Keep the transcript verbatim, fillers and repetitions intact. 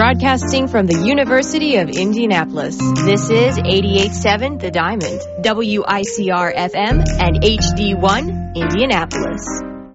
broadcasting from the University of Indianapolis. This is eighty-eight point seven The Diamond, W I C R F M, and H D one, Indianapolis.